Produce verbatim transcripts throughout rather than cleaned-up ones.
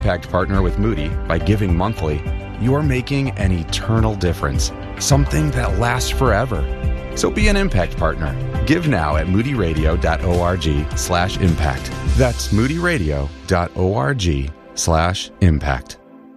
Impact partner with Moody by giving monthly, you're making an eternal difference, something that lasts forever. So be an impact partner. Give now at moodyradio.org slash impact. That's moodyradio.org slash impact.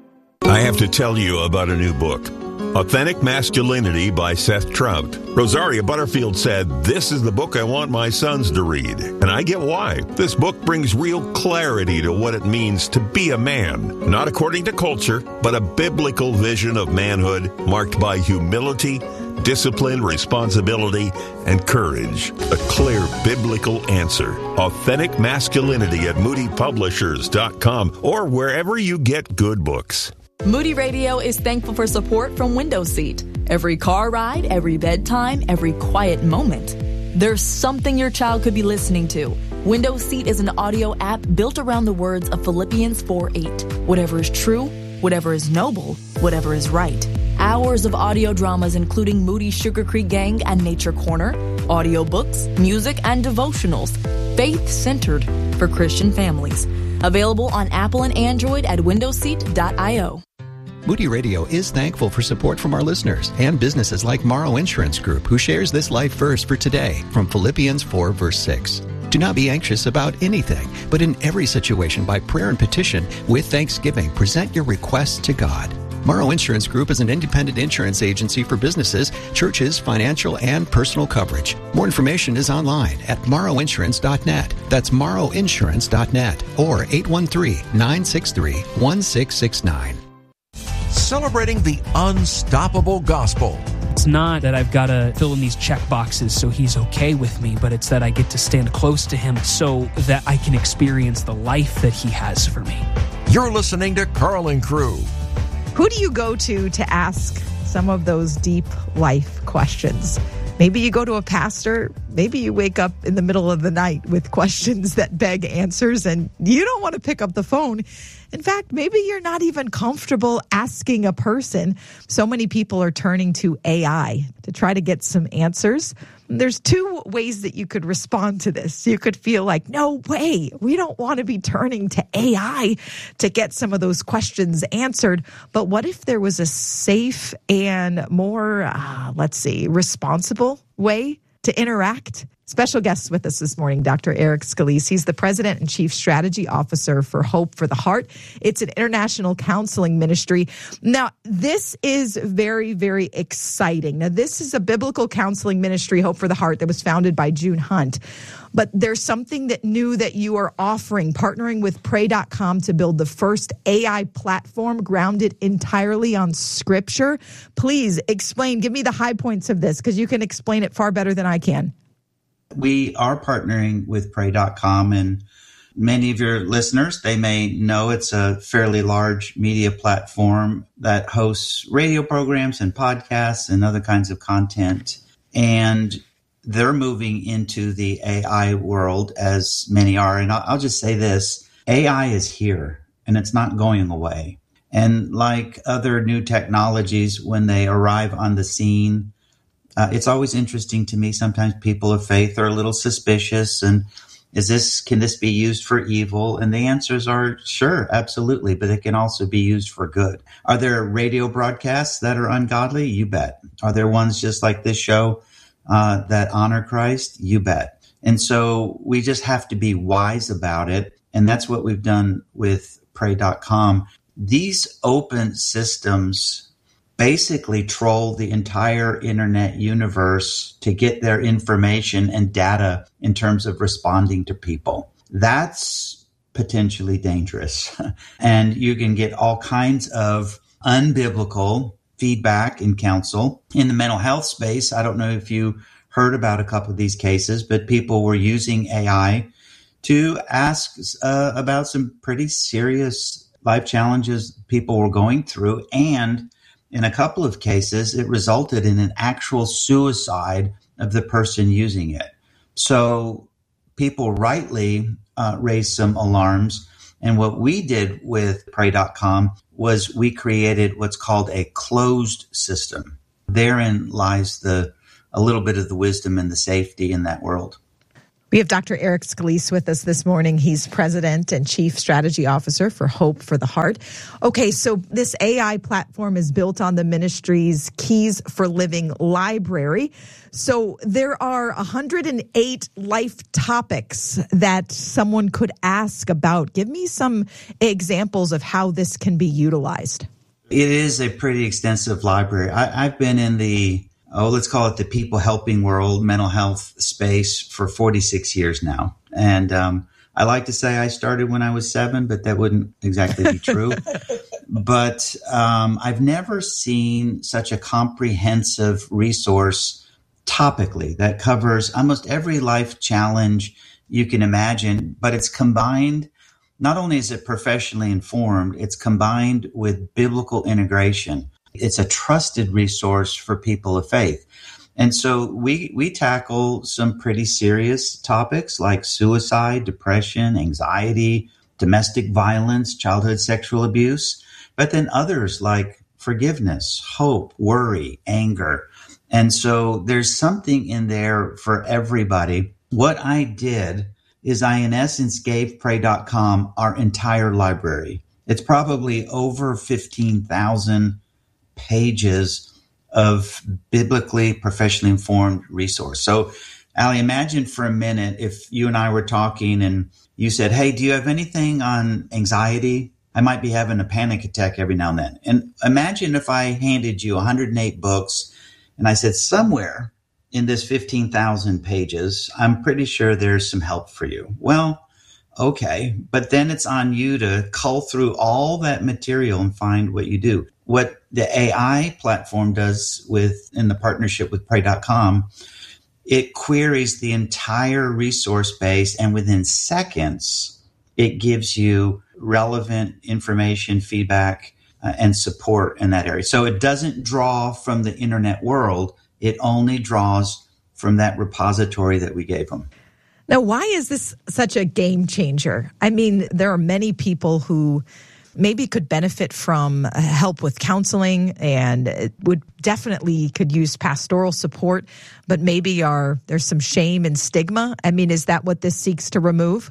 I have to tell you about a new book, Authentic Masculinity by Seth Trout. Rosaria Butterfield said, "This is the book I want my sons to read." And I get why. This book brings real clarity to what it means to be a man, not according to culture, but a biblical vision of manhood marked by humility, discipline, responsibility, and courage. A clear biblical answer. Authentic Masculinity at moody publishers dot com or wherever you get good books. Moody Radio is thankful for support from Window Seat. Every car ride, every bedtime, every quiet moment. There's something your child could be listening to. Window Seat is an audio app built around the words of Philippians four eight. Whatever is true, whatever is noble, whatever is right. Hours of audio dramas including Moody Sugar Creek Gang and Nature Corner, audiobooks, music, and devotionals. Faith-centered for Christian families. Available on Apple and Android at window seat dot io. Moody Radio is thankful for support from our listeners and businesses like Morrow Insurance Group, who shares this life verse for today from Philippians four, verse six. Do not be anxious about anything, but in every situation by prayer and petition, with thanksgiving, present your requests to God. Morrow Insurance Group is an independent insurance agency for businesses, churches, financial, and personal coverage. More information is online at morrow insurance dot net. That's morrow insurance dot net or eight one three, nine six three, one six six nine. Celebrating the unstoppable gospel. It's not that I've got to fill in these check boxes so he's okay with me, but it's that I get to stand close to him so that I can experience the life that he has for me. You're listening to Carl and Crew. Who do you go to to ask some of those deep life questions? Maybe you go to a pastor. Maybe you wake up in the middle of the night with questions that beg answers and you don't want to pick up the phone. In fact, maybe you're not even comfortable asking a person. So many people are turning to A I to try to get some answers. There's two ways that you could respond to this. You could feel like, no way, we don't want to be turning to A I to get some of those questions answered. But what if there was a safe and more, uh, let's see, responsible way to interact? Special guest with us this morning, Doctor Eric Scalise. He's the President and Chief Strategy Officer for Hope for the Heart. It's an international counseling ministry. Now, this is very, very exciting. Now, this is a biblical counseling ministry, Hope for the Heart, that was founded by June Hunt. But there's something that new that you are offering, partnering with pray dot com to build the first A I platform grounded entirely on Scripture. Please explain, give me the high points of this, because you can explain it far better than I can. We are partnering with pray dot com, and many of your listeners, they may know it's a fairly large media platform that hosts radio programs and podcasts and other kinds of content. And they're moving into the A I world, as many are. And I'll just say this, A I is here and it's not going away. And like other new technologies, when they arrive on the scene, Uh, it's always interesting to me. Sometimes people of faith are a little suspicious, and is this, can this be used for evil? And the answers are sure, absolutely, but it can also be used for good. Are there radio broadcasts that are ungodly? You bet. Are there ones just like this show uh, that honor Christ? You bet. And so we just have to be wise about it, and that's what we've done with pray dot com. These open systems basically troll the entire internet universe to get their information and data in terms of responding to people. That's potentially dangerous. And you can get all kinds of unbiblical feedback and counsel. In the mental health space, I don't know if you heard about a couple of these cases, but people were using A I to ask uh, about some pretty serious life challenges people were going through, and in a couple of cases, it resulted in an actual suicide of the person using it. So people rightly uh, raised some alarms. And what we did with pray dot com was we created what's called a closed system. Therein lies the a little bit of the wisdom and the safety in that world. We have Doctor Eric Scalise with us this morning. He's president and chief strategy officer for Hope for the Heart. Okay, so this A I platform is built on the ministry's Keys for Living library. So there are one hundred eight life topics that someone could ask about. Give me some examples of how this can be utilized. It is a pretty extensive library. I, I've been in the oh, let's call it the people helping world, mental health space for forty-six years now. And um, I like to say I started when I was seven, but that wouldn't exactly be true. But um, I've never seen such a comprehensive resource topically that covers almost every life challenge you can imagine, but it's combined. Not only is it professionally informed, it's combined with biblical integration. It's a trusted resource for people of faith. And so we we tackle some pretty serious topics like suicide, depression, anxiety, domestic violence, childhood sexual abuse, but then others like forgiveness, hope, worry, anger. And so there's something in there for everybody. What I did is I, in essence, gave pray dot com our entire library. It's probably over fifteen thousand pages of biblically, professionally informed resource. So, Ali, imagine for a minute if you and I were talking and you said, hey, do you have anything on anxiety? I might be having a panic attack every now and then. And imagine if I handed you one hundred eight books and I said, somewhere in this fifteen thousand pages, I'm pretty sure there's some help for you. Well, okay, but then it's on you to cull through all that material and find what you do. What the A I platform does with in the partnership with pray dot com, it queries the entire resource base, and within seconds, it gives you relevant information, feedback, uh, and support in that area. So it doesn't draw from the internet world. It only draws from that repository that we gave them. Now, why is this such a game changer? I mean, there are many people who maybe could benefit from help with counseling and would definitely could use pastoral support, but maybe are there's some shame and stigma. I mean, is that what this seeks to remove?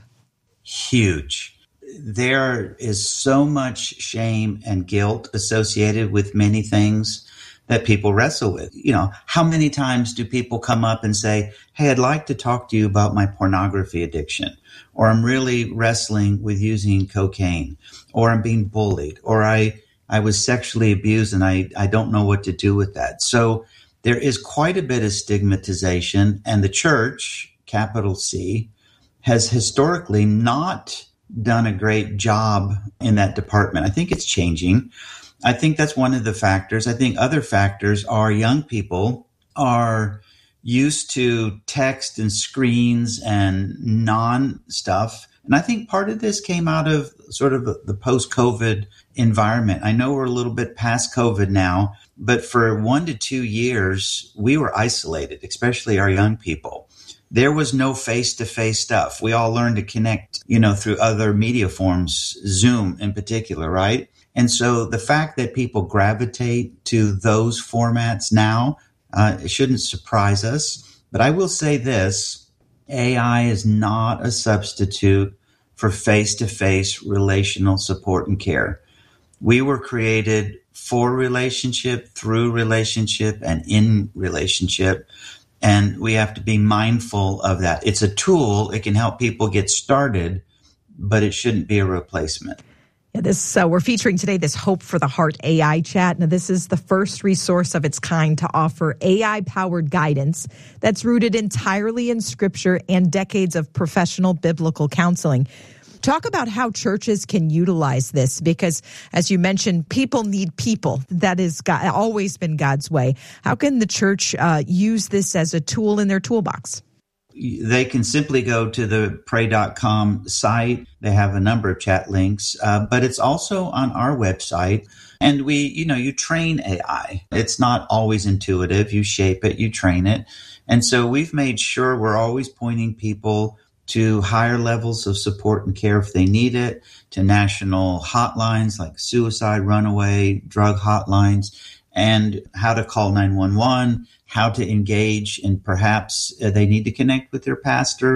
Huge. There is so much shame and guilt associated with many things that people wrestle with. You know, how many times do people come up and say, hey, I'd like to talk to you about my pornography addiction, or I'm really wrestling with using cocaine, or I'm being bullied, or I, I was sexually abused and I, I don't know what to do with that. So there is quite a bit of stigmatization, and the church, capital C, has historically not done a great job in that department. I think it's changing. I think that's one of the factors. I think other factors are young people are used to text and screens and non-stuff. And I think part of this came out of sort of the post-COVID environment. I know we're a little bit past COVID now, but for one to two years, we were isolated, especially our young people. There was no face-to-face stuff. We all learned to connect, you know, through other media forms, Zoom in particular, right? And so the fact that people gravitate to those formats now, uh, it shouldn't surprise us. But I will say this, A I is not a substitute for face-to-face relational support and care. We were created for relationship, through relationship, and in relationship. And we have to be mindful of that. It's a tool. It can help people get started, but it shouldn't be a replacement. Yeah, this uh, we're featuring today this Hope for the Heart A I chat. Now, this is the first resource of its kind to offer A I-powered guidance that's rooted entirely in Scripture and decades of professional biblical counseling. Talk about how churches can utilize this, because, as you mentioned, people need people. That has God, always been God's way. How can the church uh, use this as a tool in their toolbox? They can simply go to the pray dot com site. They have a number of chat links, uh, but it's also on our website. And we, you know, you train A I. It's not always intuitive. You shape it, you train it. And so we've made sure we're always pointing people to higher levels of support and care if they need it, to national hotlines like suicide, runaway, drug hotlines, and how to call nine one one, how to engage, and perhaps they need to connect with their pastor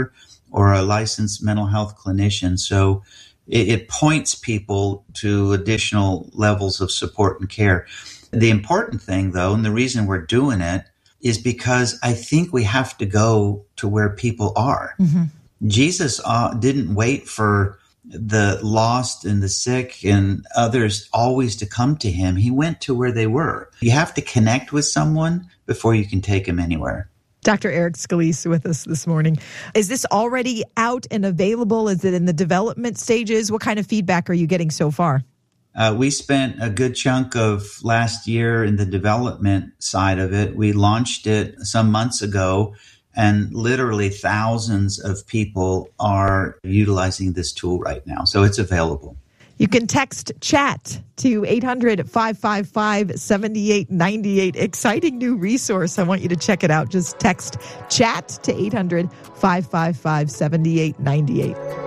or a licensed mental health clinician. So it, it points people to additional levels of support and care. The important thing, though, and the reason we're doing it, is because I think we have to go to where people are. Mm-hmm. Jesus uh, didn't wait for the lost and the sick and others always to come to him. He went to where they were. You have to connect with someone before you can take them anywhere. Doctor Eric Scalise with us this morning. Is this already out and available? Is it in the development stages? What kind of feedback are you getting so far? Uh, we spent a good chunk of last year in the development side of it. We launched it some months ago, and literally thousands of people are utilizing this tool right now. So it's available. You can text chat to eight hundred, five five five, seven eight nine eight. Exciting new resource. I want you to check it out. Just text chat to eight hundred, five five five, seven eight nine eight.